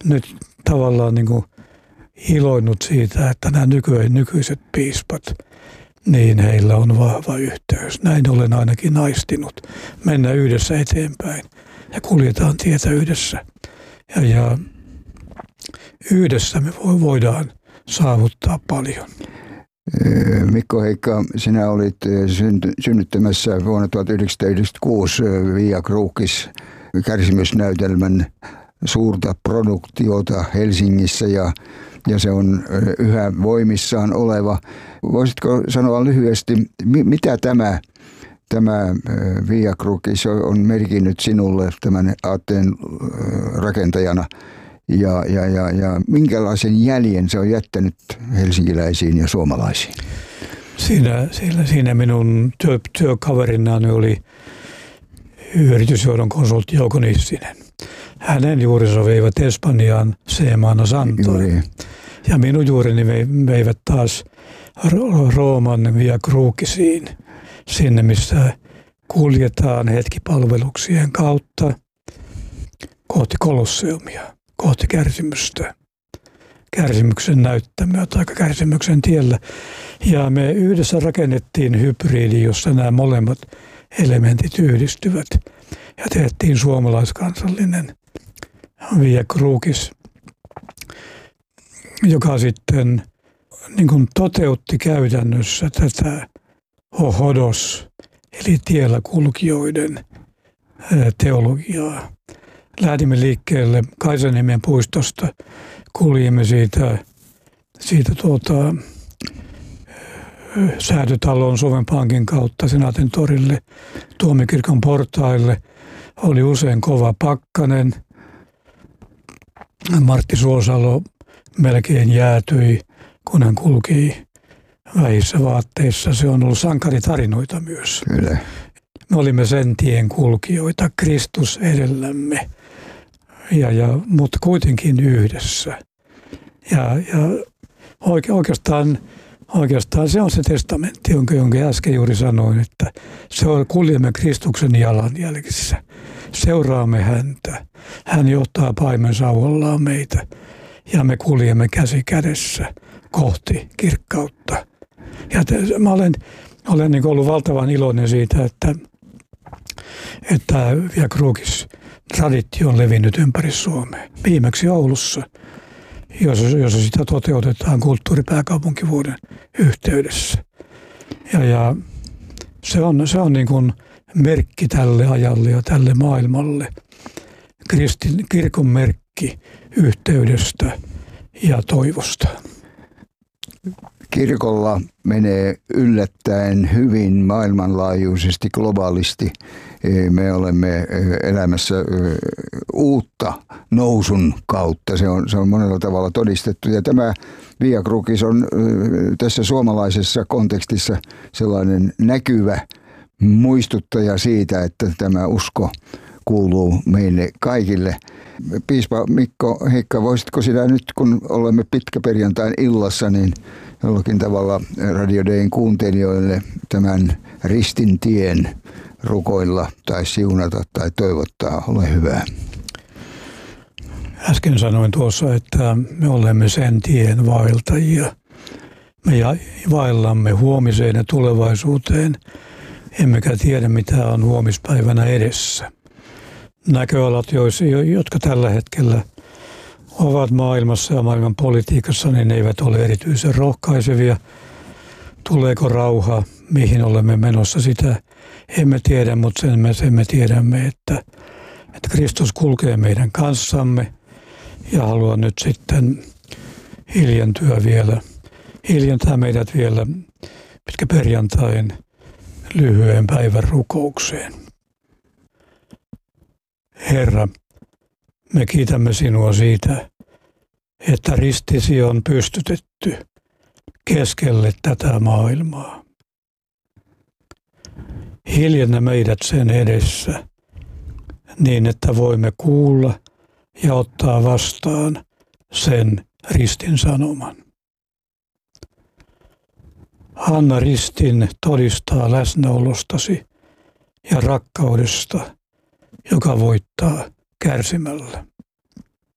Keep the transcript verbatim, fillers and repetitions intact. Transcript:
nyt tavallaan niin kuin iloinnut siitä, että nämä nyky- nykyiset piispat, niin heillä on vahva yhteys. Näin olen ainakin aistinut. Mennään yhdessä eteenpäin ja kuljetaan tietä yhdessä. Ja, ja yhdessä me voidaan saavuttaa paljon. Mikko Heikka, sinä olit synnyttämässä vuonna tuhatyhdeksänsataayhdeksänkymmentäkuusi Via Crucis kärsimysnäytelmän suurta produktiota Helsingissä ja, ja se on yhä voimissaan oleva. Voisitko sanoa lyhyesti, mitä tämä, tämä Via Crucis on merkinnyt sinulle tämän aatteen rakentajana? Ja, ja, ja, ja minkälaisen jäljen se on jättänyt helsinkiläisiin ja suomalaisiin? Siinä, siinä, siinä minun työ, työkaverinani oli yritysjohdon konsultti Jouko Nissinen. Hänen juurensa veivät Espanjaan Semana Santoon. Ja minun juurini veivät taas Rooman Via Crucisiin, sinne missä kuljetaan hetkipalveluksien kautta kohti Kolosseumia, kohti kärsimystä, kärsimyksen näyttämöä tai kärsimyksen tiellä. Ja me yhdessä rakennettiin hybridi, jossa nämä molemmat elementit yhdistyvät. Ja tehtiin suomalaiskansallinen Via Crucis, joka sitten niin kuin toteutti käytännössä tätä hodos, eli tiellä kulkijoiden teologiaa. Lähdimme liikkeelle Kaisaniemen puistosta, kuljimme siitä, siitä tuota, Säätytalon Suomen Pankin kautta Senaatin torille, Tuomikirkon portaille. Oli usein kova pakkanen. Martti Suosalo melkein jäätyi, kun hän kulki vähissä vaatteissa. Se on ollut sankaritarinoita myös. Kyllä. Me olimme sen tien kulkijoita, Kristus edellämme, ja, ja, mutta kuitenkin yhdessä. Ja, ja oike, oikeastaan, oikeastaan se on se testamentti, jonka, jonka äsken juuri sanoin, että se on, kuljemme Kristuksen jalanjälkissä. Seuraamme häntä. Hän johtaa paimensauvallaan meitä ja me kuljemme käsi kädessä kohti kirkkautta. Ja te, mä olen, olen niin ollut valtavan iloinen siitä, että, että Via Crucis traditio on levinnyt ympäri Suomea. Viimeksi Oulussa, jossa, jossa sitä toteutetaan kulttuuripääkaupunkivuoden yhteydessä. Ja, ja se on, se on niin kuin merkki tälle ajalle ja tälle maailmalle. Kristin, kirkon merkki yhteydestä ja toivosta. Kirkolla menee yllättäen hyvin maailmanlaajuisesti, globaalisti. Me olemme elämässä uutta nousun kautta. Se on, se on monella tavalla todistettu. Ja tämä Via Crucis on tässä suomalaisessa kontekstissa sellainen näkyvä muistuttaja siitä, että tämä usko kuuluu meille kaikille. Piispa Mikko Heikka, voisitko sinä nyt, kun olemme pitkäperjantain illassa, niin jollakin tavalla Radio Dayn kuuntelijoille tämän ristin tien rukoilla tai siunata tai toivottaa? Ole hyvä. Äsken sanoin tuossa, että me olemme sen tien vaeltajia. Me vaellamme huomiseen ja tulevaisuuteen, emmekä tiedä mitä on huomispäivänä edessä. Näköalat, jotka tällä hetkellä ovat maailmassa ja maailman politiikassa, niin ne eivät ole erityisen rohkaisevia. Tuleeko rauha, mihin olemme menossa, sitä emme tiedä, mutta sen me, sen me tiedämme, että, että Kristus kulkee meidän kanssamme ja haluaa nyt sitten hiljentyä vielä, hiljentää meidät vielä pitkäperjantain lyhyen päivän rukoukseen. Herra, me kiitämme sinua siitä, että ristisi on pystytetty keskelle tätä maailmaa. Hiljennä meidät sen edessä niin, että voimme kuulla ja ottaa vastaan sen ristin sanoman. Anna ristin todistaa läsnäolostasi ja rakkaudesta, joka voittaa kärsimällä.